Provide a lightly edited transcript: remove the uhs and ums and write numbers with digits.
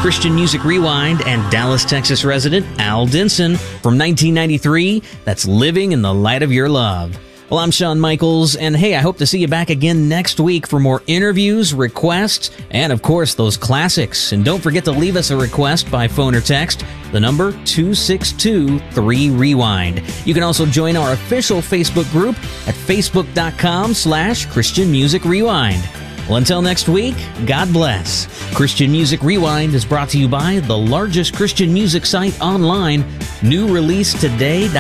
Christian Music Rewind, and Dallas, Texas resident Al Denson from 1993. That's Living in the Light of Your Love. Well, I'm Shawn Michaels, and hey, I hope to see you back again next week for more interviews, requests, and of course, those classics. And don't forget to leave us a request by phone or text, the number 262-3REWIND. You can also join our official Facebook group at facebook.com/Christian Music Rewind. Well, until next week, God bless. Christian Music Rewind is brought to you by the largest Christian music site online, newreleasetoday.com.